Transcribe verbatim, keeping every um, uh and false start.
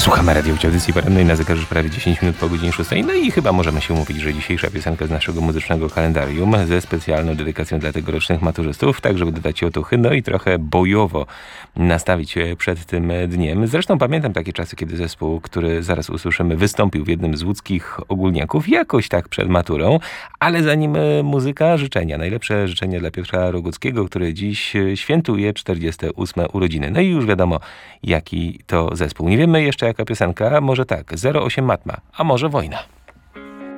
Słuchamy radiowej audycji porannej na zegarze już prawie dziesięć minut po godzinie szóstej. No i chyba możemy się umówić, że dzisiejsza piosenka z naszego muzycznego kalendarium ze specjalną dedykacją dla tegorocznych maturzystów, tak żeby dodać otuchy, no i trochę bojowo nastawić się przed tym dniem. Zresztą pamiętam takie czasy, kiedy zespół, który zaraz usłyszymy, wystąpił w jednym z łódzkich ogólniaków, jakoś tak przed maturą, ale zanim muzyka, życzenia. Najlepsze życzenia dla Piotra Roguckiego, który dziś świętuje czterdzieste ósme urodziny. No i już wiadomo, jaki to zespół. Nie wiemy jeszcze jaka piosenka, może tak, zero osiem Matma, a może Wojna.